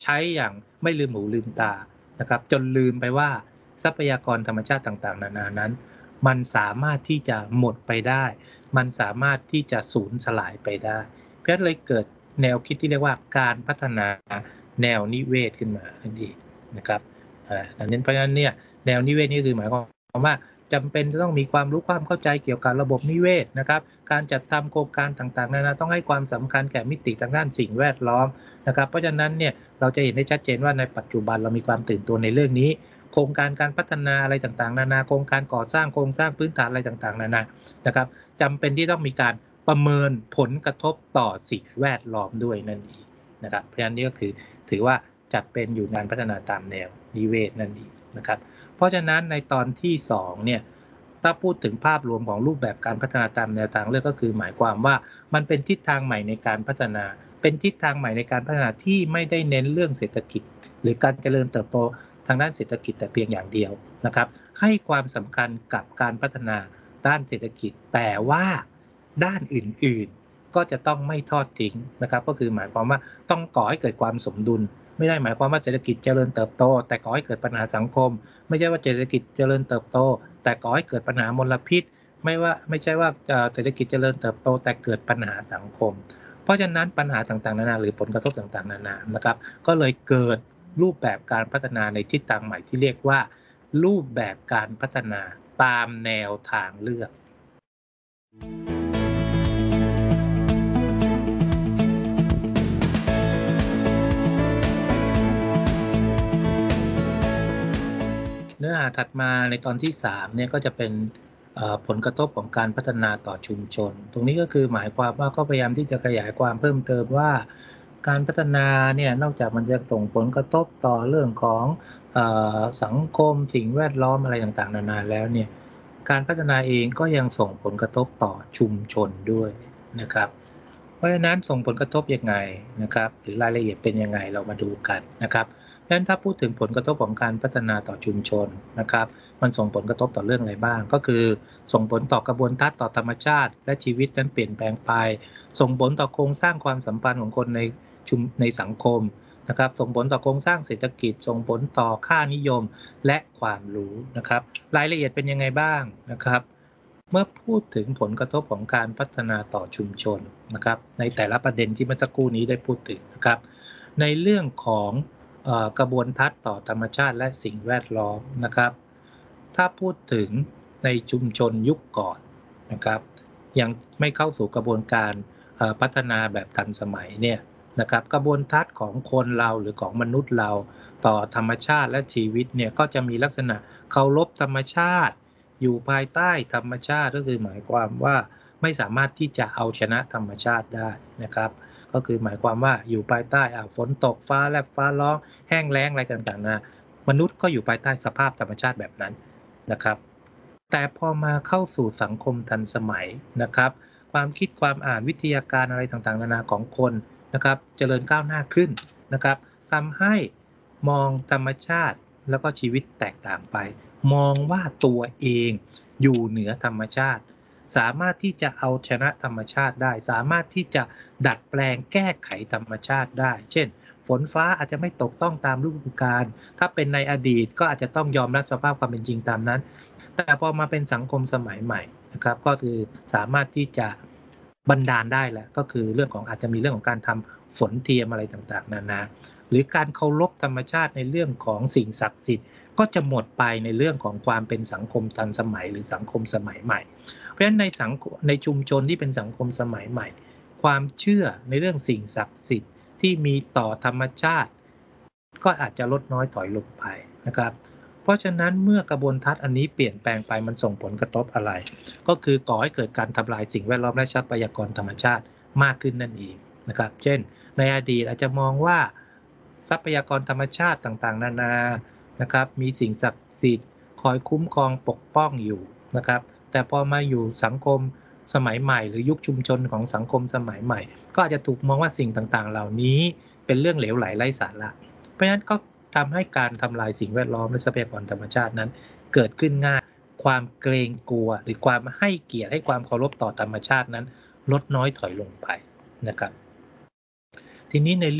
ใช้อย่างไม่ลืมหูลืมตานะครับจนลืมไปว่าทรัพยากรธรรมชาติต่างๆนานานั้นมันสามารถที่จะหมดไปได้มันสามารถที่จะสูญสลายไปได้เพราะฉะนั้นเลยเกิดแนวคิดที่เรียกว่าการพัฒนาแนวนิเวศขึ้นมานั่นเองนะครับดังนั้นเพราะฉะนั้นเนี่ยแนวนิเวศนี่คือหมายความว่าจำเป็นจะต้องมีความรู้ความเข้าใจเกี่ยวกับระบบนิเวศนะครับการจัดทำโครงการต่างๆนานาต้องให้ความสำคัญแก่มิติทางด้านสิ่งแวดล้อมนะครับเพราะฉะนั้นเนี่ยเราจะเห็นได้ชัดเจนว่าในปัจจุบันเรามีความตื่นตัวในเรื่องนี้โครงการการพัฒนาอะไรต่างๆนานาโครงการก่อสร้างโครงสร้างพื้นฐานอะไรต่างๆนานานะครับจำเป็นที่ต้องมีการประเมินผลกระทบต่อสิ่งแวดล้อมด้วยนั่นเองนะครับเพราะฉะนั้นนี่ก็คือถือว่าจัดเป็นอยู่งานพัฒนาตามแนวนิเวศนั่นเองนะครับเพราะฉะนั้นในตอนที่2เนี่ยถ้าพูดถึงภาพรวมของรูปแบบการพัฒนาตามแนวทางเลือกก็คือหมายความว่ามันเป็นทิศทางใหม่ในการพัฒนาเป็นทิศทางใหม่ในการพัฒนาที่ไม่ได้เน้นเรื่องเศรษฐกิจหรือการเจริญเติบโตทางด้านเศรษฐกิจแต่เพียงอย่างเดียวนะครับให้ความสำคัญกับการพัฒนาด้านเศรษฐกิจแต่ว่าด้านอื่นๆก็จะต้องไม่ทอดทิ้งนะครับก็คือหมายความว่าต้องก่อให้เกิดความสมดุลไม่ได้หมายความว่าเศรษฐกิจเจริญเติบโตแต่ก่อให้เกิดปัญหาสังคมไม่ใช่ว่าเศรษฐกิจเจริญเติบโตแต่ก่อให้เกิดปัญหามลพิษไม่ใช่ว่าเศรษฐกิจเจริญเติบโตแต่เกิดปัญหาสังคมเพราะฉะนั้นปัญหาต่างๆนานาหรือผลกระทบต่างๆนานานะครับก็เลยเกิดรูปแบบการพัฒนาในทิศทางใหม่ที่เรียกว่ารูปแบบการพัฒนาตามแนวทางเลือก เนื้อหาถัดมาในตอนที่3เนี่ยก็จะเป็นผลกระทบของการพัฒนาต่อชุมชนตรงนี้ก็คือหมายความว่าก็พยายามที่จะขยายความเพิ่มเติมว่าการพัฒนาเนี่ยนอกจากมันจะส่งผลกระทบต่อเรื่องของสังคมสิ่งแวดล้อมอะไรต่างๆนานาแล้วเนี่ยการพัฒนาเองก็ยังส่งผลกระทบต่อชุมชนด้วยนะครับเพราะฉะนั้นส่งผลกระทบยังไงนะครับหรือรายละเอียดเป็นยังไงเรามาดูกันนะครับ งั้นถ้าพูดถึงผลกระทบของการพัฒนาต่อชุมชนนะครับมันส่งผลกระทบต่อเรื่องอะไรบ้างก็คือส่งผลต่อกระบวนทัศน์ต่อธรรมชาติและชีวิตนั้นเปลี่ยนแปลงไปส่งผลต่อโครงสร้างความสัมพันธ์ของคนในสังคมนะครับส่งผลต่อโครงสร้างเศรษฐกิจส่งผลต่อค่านิยมและความรู้นะครับรายละเอียดเป็นยังไงบ้างนะครับเมื่อพูดถึงผลกระทบของการพัฒนาต่อชุมชนนะครับในแต่ละประเด็นที่เมื่อสักครู่นี้ได้พูดถึงนะครับในเรื่องของกระบวนทัศน์ต่อธรรมชาติและสิ่งแวดล้อมนะครับถ้าพูดถึงในชุมชนยุคก่อนนะครับยังไม่เข้าสู่กระบวนการพัฒนาแบบทันสมัยเนี่ยนะครับกระบวนทัศน์ของคนเราหรือของมนุษย์เราต่อธรรมชาติและชีวิตเนี่ยก็จะมีลักษณะเคารพธรรมชาติอยู่ภายใต้ธรรมชาติก็คือหมายความว่าไม่สามารถที่จะเอาชนะธรรมชาติได้นะครับ ก็คือหมายความว่าอยู่ภายใต้ฝนตกฟ้าแลบฟ้าร้องแห้งแล้งอะไรต่างๆนามนุษย์ก็อยู่ภายใต้สภาพธรรมชาติแบบนั้นนะครับแต่พอมาเข้าสู่สังคมทันสมัยนะครับความคิดความอ่านวิทยาการอะไรต่างๆนานาของคนนะครับเจริญก้าวหน้าขึ้นนะครับทำให้มองธรรมชาติแล้วก็ชีวิตแตกต่างไปมองว่าตัวเองอยู่เหนือธรรมชาติ สามารถที่จะเอาชนะธรรมชาติได้สามารถที่จะดัดแปลงแก้ไขธรรมชาติได้เช่นฝนฟ้าอาจจะไม่ตกต้องตามฤดูกาลถ้าเป็นในอดีตก็อาจจะต้องยอมรับสภาพความเป็นจริงตามนั้นแต่พอมาเป็นสังคมสมัยใหม่นะครับก็คือสามารถที่จะบันดาลได้แล้วก็คือเรื่องของอาจจะมีเรื่องของการทำฝนเทียมอะไรต่างๆนานาหรือการเคารพธรรมชาติในเรื่องของสิ่งศักดิ์สิทธิ์ก็จะหมดไปในเรื่องของความเป็นสังคมทันสมัยหรือสังคมสมัยใหม่ เพราะฉะนั้นในชุมชนที่เป็นสังคมสมัยใหม่ความเชื่อในเรื่องสิ่งศักดิ์สิทธิ์ที่มีต่อธรรมชาติก็อาจจะลดน้อยถอยลงไปนะครับเพราะฉะนั้นเมื่อกระบวนทัศน์อันนี้เปลี่ยนแปลงไปมันส่งผลกระทบอะไรก็คือก่อให้เกิดการทำลายสิ่งแวดล้อมและทรัพยากรธรรมชาติมากขึ้นนั่นเองนะครับเช่นในอดีตอาจจะมองว่าทรัพยากรธรรมชาติต่างๆนานานะครับมีสิ่งศักดิ์สิทธิ์คอยคุ้มครองปกป้องอยู่นะครับ แต่พอมาอยู่สังคมสมัยใหม่หรือยุคชุมชนของสังคมสมัยใหม่ก็อาจจะถูกมองว่าสิ่งต่างๆเหล่านี้เป็นเรื่องเหลวไหลไร้สาระเพราะฉะนั้นก็ทำให้การทำลายสิ่งแวดล้อมและทรัพยากรธรรมชาตินั้นเกิดขึ้นง่ายความเกรงกลัวหรือความให้เกียรติให้ความเคารพต่อธรรมชาตินั้นลดน้อยถอยลงไปนะครับ ทีนี้ในเรื่อง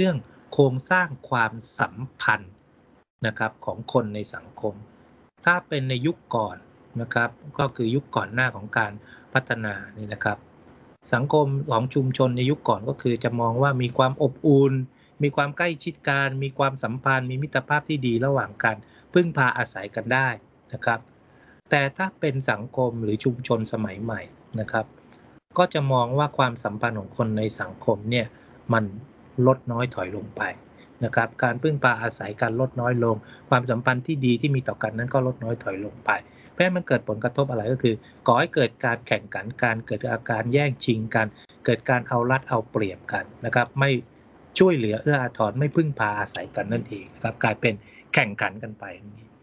โครงสร้างความสัมพันธ์นะครับของคนในสังคมถ้าเป็นในยุคก่อนนะครับก็คือยุคก่อนหน้าของการพัฒนานี่นะครับสังคมของชุมชนในยุคก่อนก็คือจะมองว่ามีความอบอุ่นมีความใกล้ชิดกันมีความสัมพันธ์มีมิตรภาพที่ดีระหว่างกันพึ่งพาอาศัยกันได้นะครับแต่ถ้าเป็นสังคมหรือชุมชนสมัยใหม่นะครับก็จะมองว่าความสัมพันธ์ของคนในสังคมเนี่ยมันลดน้อยถอยลงไปนะครับการพึ่งพาอาศัยกันลดน้อยลงความสัมพันธ์ที่ดีที่มีต่อกันนั้นก็ลดน้อยถอยลงไปเพราะฉะนั้นมันเกิดผลกระทบอะไรก็คือก่อให้เกิดการแข่งขันกันเกิดอาการแย่งชิงกันเกิดการเอารัดเอาเปรียบกันนะครับไม่ช่วยเหลือเอื้ออาทรไม่พึ่งพาอาศัยกันนั่นเองนะครับกลายเป็นแข่งขันกันไป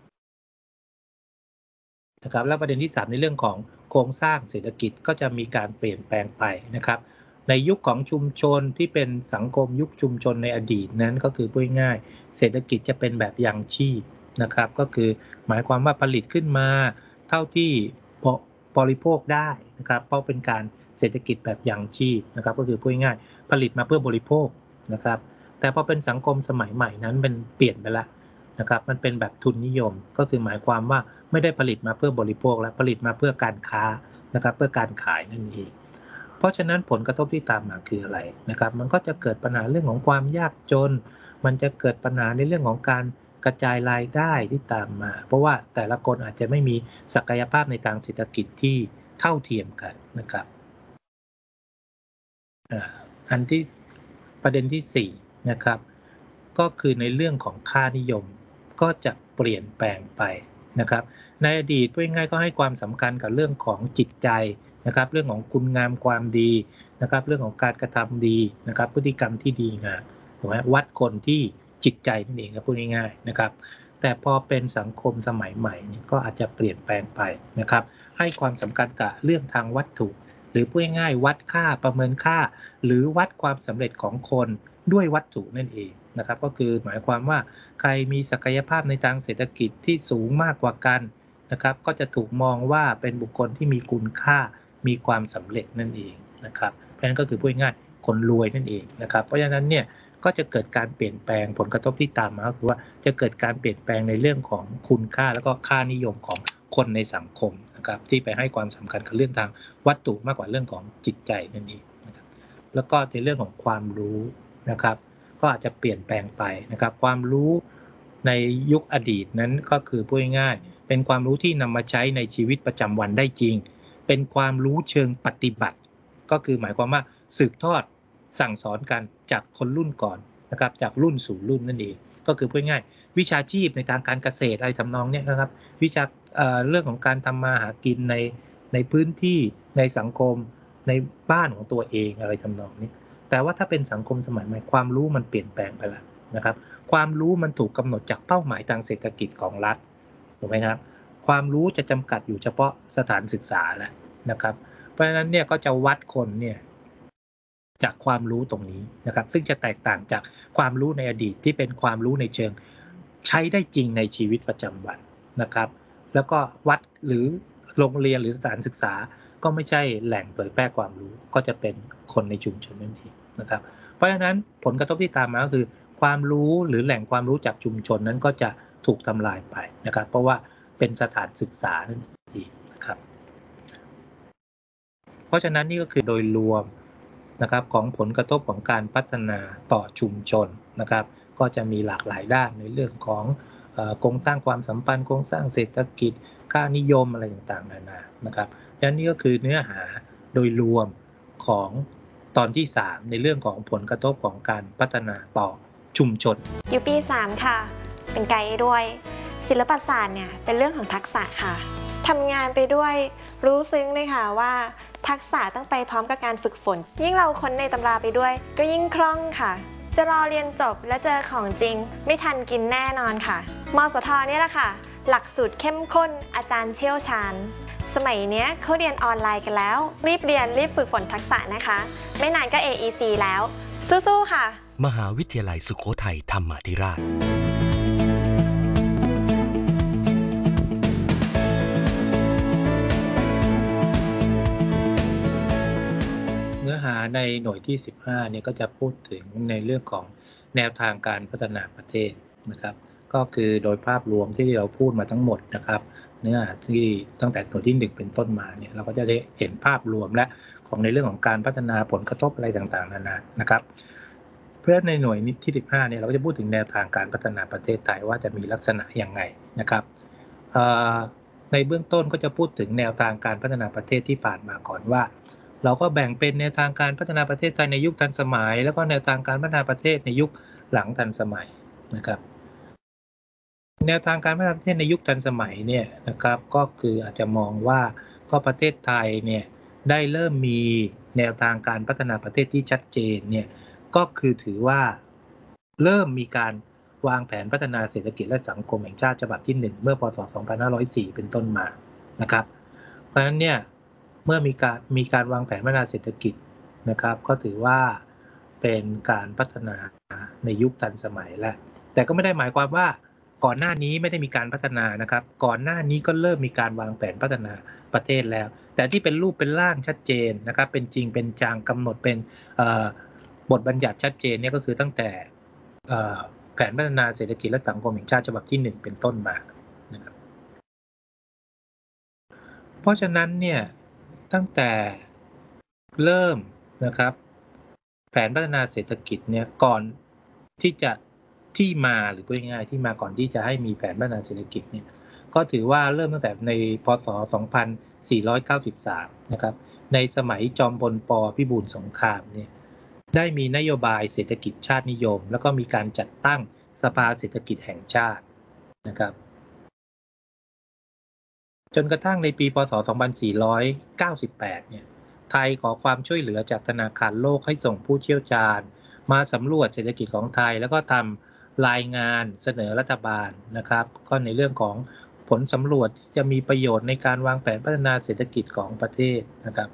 นะครับแล้วประเด็นที่3ในเรื่องของโครงสร้างเศรษฐกิจก็จะมีการเปลี่ยนแปลงไปนะครับในยุคของชุมชนที่เป็นสังคมยุคชุมชนในอดีตนั้นก็คือพูดง่ายๆเศรษฐกิจจะเป็นแบบยังชีพนะครับก็คือหมายความว่าผลิตขึ้นมาเท่าที่บริโภคได้นะครับเพราะเป็นการเศรษฐกิจแบบยังชีพนะครับก็คือพูดง่ายๆผลิตมาเพื่อบริโภคนะครับแต่พอเป็นสังคมสมัยใหม่นั้นเป็นเปลี่ยนไปแล้วนะครับมันเป็นแบบทุนนิยมก็คือหมายความว่าไม่ได้ผลิตมาเพื่อบริโภคแล้วผลิตมาเพื่อการค้านะครับเพื่อการขายนั่นเองเพราะฉะนั้นผลกระทบที่ตามมาคืออะไรนะครับมันก็จะเกิดปัญหาเรื่องของความยากจนมันจะเกิดปัญหาในเรื่องของการกระจายรายได้ที่ตามมาเพราะว่าแต่ละคนอาจจะไม่มีศักยภาพในทางเศรษฐกิจที่เท่าเทียมกันนะครับอันที่ประเด็นที่4นะครับก็คือในเรื่องของค่านิยมก็จะเปลี่ยนแปลงไปนะครับในอดีตพูดง่ายๆก็ให้ความสำคัญกับเรื่องของจิตใจนะครับเรื่องของคุณงามความดีนะครับเรื่องของการกระทำดีนะครับพฤติกรรมที่ดีงามถูกไหมวัดคนที่จิตใจนั่นเองครับพูดง่ายๆนะครับแต่พอเป็นสังคมสมัยใหม่เนี่ยก็อาจจะเปลี่ยนแปลงไปนะครับให้ความสำคัญกับเรื่องทางวัตถุ หรือพูดง่ายๆวัดค่าประเมินค่าหรือวัดความสำเร็จของคนด้วยวัตถุนั่นเองนะครับก็คือหมายความว่าใครมีศักยภาพในทางเศรษฐกิจที่สูงมากกว่ากันนะครับก็จะถูกมองว่าเป็นบุคคลที่มีคุณค่ามีความสำเร็จนั่นเองนะครับเพราะฉะนั้นก็คือพูดง่ายๆคนรวยนั่นเองนะครับเพราะฉะนั้นเนี่ยก็จะเกิดการเปลี่ยนแปลงผลกระทบที่ตามมาก็คือว่าจะเกิดการเปลี่ยนแปลงในเรื่องของคุณค่าแล้วก็ค่านิยมของคนในสังคมนะครับที่ไปให้ความสำคัญกับเรื่องทาง วัตถุมากกว่าเรื่องของจิตใจนั่นเองนะครับแล้วก็ในเรื่องของความรู้นะครับก็อาจจะเปลี่ยนแปลงไปนะครับความรู้ในยุคอดีตนั้นก็คือพูดง่ายๆเป็นความรู้ที่นำมาใช้ในชีวิตประจำวันได้จริงเป็นความรู้เชิงปฏิบัติก็คือหมายความว่าสืบทอดสั่งสอนกันจากคนรุ่นก่อนนะครับจากรุ่นสู่รุ่นนั่นเองก็คือพูดง่ายๆวิชาชีพในทางการเกษตรอะไรทำนองเนี้ยนะครับวิชาเรื่องของการทำมาหากินในพื้นที่ในสังคมในบ้านของตัวเองอะไรทำนองนี้แต่ว่าถ้าเป็นสังคมสมัยใหม่ความรู้มันเปลี่ยนแปลงไปแล้วนะครับความรู้มันถูกกำหนดจากเป้าหมายทางเศรษฐกิจของรัฐถูกไหมครับความรู้จะจำกัดอยู่เฉพาะสถานศึกษาแล้วนะครับเพราะฉะนั้นเนี่ยก็จะวัดคนเนี่ยจากความรู้ตรงนี้นะครับซึ่งจะแตกต่างจากความรู้ในอดีตที่เป็นความรู้ในเชิงใช้ได้จริงในชีวิตประจำวันนะครับแล้วก็วัดหรือโรงเรียนหรือสถานศึกษาก็ไม่ใช่แหล่งเผยแพร่ความรู้ก็จะเป็นคนในชุมชนนั่นเองนะครับเพราะฉะนั้นผลกระทบที่ตามมาก็คือความรู้หรือแหล่งความรู้จากชุมชนนั้นก็จะถูกทำลายไปนะครับเพราะว่าเป็นสถานศึกษานั่นเองนะครับเพราะฉะนั้นนี่ก็คือโดยรวมนะครับของผลกระทบของการพัฒนาต่อชุมชนนะครับก็จะมีหลากหลายด้านในเรื่องของโครงสร้างความสัมพันธ์โครงสร้างเศรษฐกิจค่านิยมอะไรต่างๆนานานะครับดังนั้นนี่ก็คือเนื้อหาโดยรวมของตอนที่3ในเรื่องของผลกระทบของการพัฒนาต่อชุมชนอยู่ปี3ค่ะเป็นไกด์ด้วยศิลปศาสตร์เนี่ยเป็นเรื่องของทักษะค่ะทำงานไปด้วยรู้ซึ้งเลยค่ะว่าทักษะต้องไปพร้อมกับการฝึกฝนยิ่งเราค้นในตำราไปด้วยก็ยิ่งคล่องค่ะจะรอเรียนจบและเจอของจริงไม่ทันกินแน่นอนค่ะมสทเนี่ยแหละค่ะหลักสูตรเข้มข้นอาจารย์เชี่ยวชาญสมัยนี้เขาเรียนออนไลน์กันแล้วรีบเรียนรีบฝึกฝนทักษะนะคะไม่นานก็ AEC แล้วสู้ๆค่ะมหาวิทยาลัยสุโขทัยธรรมาธิราชเนื้อหาในหน่วยที่15เนี่ยก็จะพูดถึงในเรื่องของแนวทางการพัฒนาประเทศนะครับก็คือโดยภาพรวมที่เราพูดมาทั้งหมดนะครับเนื้อหาที่ตั้งแต่หน่วยที่1เป็นต้นมาเนี่ยเราก็จะได้เห็นภาพรวมและของในเรื่องของการพัฒนาผลกระทบอะไรต่างๆนานานะครับเพื่อในหน่วยที่15เนี่ยเราก็จะพูดถึงแนวทางการพัฒนาประเทศไทยว่าจะมีลักษณะยังไงนะครับในเบื้องต้นก็จะพูดถึงแนวทางการพัฒนาประเทศที่ผ่านมาก่อนว่าเราก็แบ่งเป็นแนวทางการพัฒนาประเทศไทยในยุคทันสมัยแล้วก็แนวทางการพัฒนาประเทศในยุคหลังทันสมัยนะครับแนวทางการพัฒนาประเทศในยุคทันสมัยเนี่ยนะครับก็คืออาจจะมองว่าก็ประเทศไทยเนี่ยได้เริ่มมีแนวทางการพัฒนาประเทศที่ชัดเจนเนี่ยก็คือถือว่าเริ่มมีการวางแผนพัฒนาเศรษฐกิจและสังคมแห่งชาติฉบับที่1เมื่อพ.ศ. 2504เป็นต้นมานะครับเพราะฉะนั้นเนี่ยเมื่อมีการวางแผนพัฒนาเศรษฐกิจนะครับก็ถือว่าเป็นการพัฒนาในยุคทันสมัยแล้วแต่ก็ไม่ได้หมายความว่าก่อนหน้านี้ไม่ได้มีการพัฒนานะครับก่อนหน้านี้ก็เริ่มมีการวางแผนพัฒนาประเทศแล้วแต่ที่เป็นรูปเป็นร่างชัดเจนนะครับเป็นจริงเป็นจังกำหนดเป็นบทบัญญัติชัดเจนเนี่ยก็คือตั้งแต่แผนพัฒนาเศรษฐกิจและสังคมแห่งชาติฉบับที่1เป็นต้นมานะครับเพราะฉะนั้นเนี่ยตั้งแต่เริ่มนะครับแผนพัฒนาเศรษฐกิจเนี่ยก่อนที่มาหรือพูดง่ายๆที่มาก่อนที่จะให้มีแผนพัฒนาเศรษฐกิจเนี่ยก็ถือว่าเริ่มตั้งแต่ในพ.ศ. 2493นะครับในสมัยจอมพล ป.พิบูลสงครามเนี่ยได้มีนโยบายเศรษฐกิจชาตินิยมแล้วก็มีการจัดตั้งสภาเศรษฐกิจแห่งชาตินะครับจนกระทั่งในปีพ.ศ. 2498เนี่ยไทยขอความช่วยเหลือจากธนาคารโลกให้ส่งผู้เชี่ยวชาญมาสำรวจเศรษฐกิจของไทยแล้วก็ทำรายงานเสนอรัฐบาลนะครับก็ในเรื่องของผลสำรวจที่จะมีประโยชน์ในการวางแผนพัฒนาเศรษฐกิจของประเทศนะครับ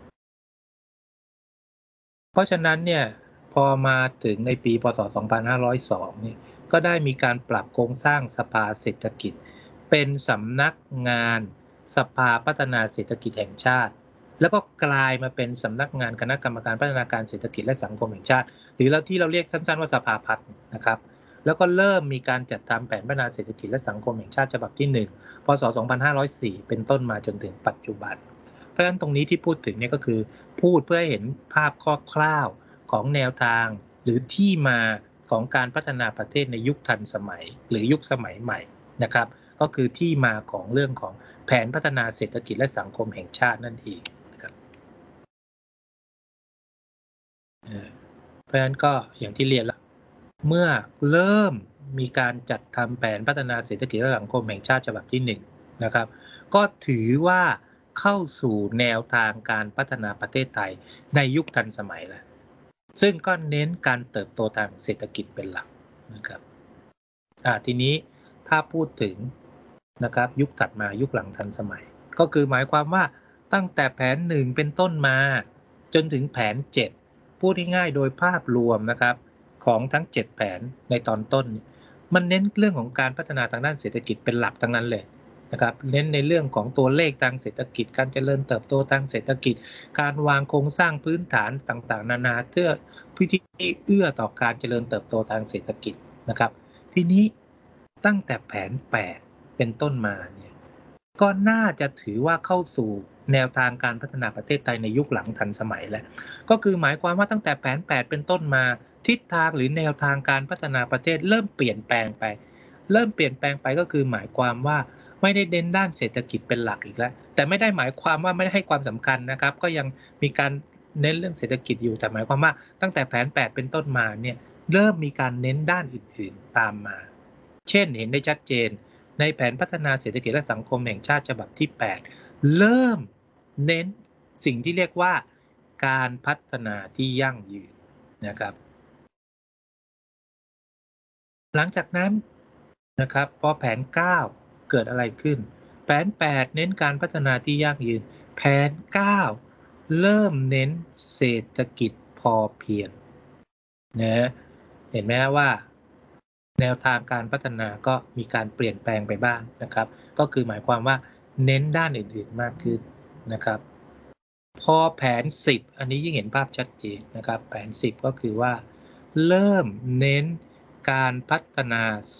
เพราะฉะนั้นเนี่ยพอมาถึงในปีพ.ศ. 2502เนี่ยก็ได้มีการปรับโครงสร้างสภาเศรษฐกิจเป็นสำนักงานสภาพัฒนาเศรษฐกิจแห่งชาติแล้วก็กลายมาเป็นสำนักงานคณะกรรมการพัฒนาการเศรษฐกิจและสังคมแห่งชาติหรือที่เราเรียกสั้นๆว่าสภาพัฒน์นะครับแล้วก็เริ่มมีการจัดทำแผนพัฒนาเศรษฐกิจและสังคมแห่งชาติฉบับที่1พ.ศ. 2504เป็นต้นมาจนถึงปัจจุบันเพราะฉะนั้นตรงนี้ที่พูดถึงเนี่ยก็คือพูดเพื่อให้เห็นภาพคร่าวๆของแนวทางหรือที่มาของการพัฒนาประเทศในยุคทันสมัยหรือยุคสมัยใหม่นะครับก็คือที่มาของเรื่องของแผนพัฒนาเศรษฐกิจและสังคมแห่งชาตินั่นเองนะครับเพราะฉะนั้นก็อย่างที่เรียนแล้วเมื่อเริ่มมีการจัดทำแผนพัฒนาเศรษฐกิจและสังคมแห่งชาติฉบับที่1นะครับก็ถือว่าเข้าสู่แนวทางการพัฒนาประเทศไทยในยุคทันสมัยแล้วซึ่งก็เน้นการเติบโตทางเศรษฐกิจเป็นหลักนะครับทีนี้ถ้าพูดถึงนะครับยุคถัดมายุคหลังทันสมัยก็คือหมายความว่าตั้งแต่แผน1เป็นต้นมาจนถึงแผน7พูดง่ายๆโดยภาพรวมนะครับของทั้ง7แผนในตอนต้นมันเน้นเรื่องของการพัฒนาทางด้านเศรษฐกิจเป็นหลักทั้งนั้นเลยนะครับเน้นในเรื่องของตัวเลขทางเศรษฐกิจการเจริญเติบโตทางเศรษฐกิจการวางโครงสร้างพื้นฐานต่างๆนานาเพื่อพิธีเอื้อต่อการเจริญเติบโตทางเศรษฐกิจนะครับทีนี้ตั้งแต่แผน8เป็นต้นมาเนี่ยก็น่าจะถือว่าเข้าสู่แนวทางการพัฒนาประเทศไทยในยุคหลังทันสมัยแล้วก็คือหมายความว่าตั้งแต่แผน8เป็นต้นมาทิศทางหรือแนวทางการพัฒนาประเทศเริ่มเปลี่ยนแปลงไปก็คือหมายความว่าไม่ได้เน้นด้านเศรษฐกิจเป็นหลักอีกแล้วแต่ไม่ได้หมายความว่าไม่ได้ให้ความสำคัญนะครับก็ยังมีการเน้นเรื่องเศรษฐกิจอยู่แต่หมายความว่าตั้งแต่แผน8เป็นต้นมาเนี่ยเริ่มมีการเน้นด้านอื่นๆตามมาเช่นเห็นได้ชัดเจนในแผนพัฒนาเศรษฐกิจและสังคมแห่งชาติฉบับที่8เริ่มเน้นสิ่งที่เรียกว่าการพัฒนาที่ยั่งยืนนะครับหลังจากนั้นนะครับพอแผน9เกิดอะไรขึ้นแผน8เน้นการพัฒนาที่ยั่งยืนแผน9เริ่มเน้นเศรษฐกิจพอเพียงนะเห็นไหมว่าแนวทางการพัฒนาก็มีการเปลี่ยนแปลงไปบ้างนะครับก็คือหมายความว่าเน้นด้านอื่นๆมากขึ้นนะครับพอแผน10อันนี้ยิ่งเห็นภาพชัดเจนนะครับแผน10ก็คือว่าเริ่มเน้นการพัฒนา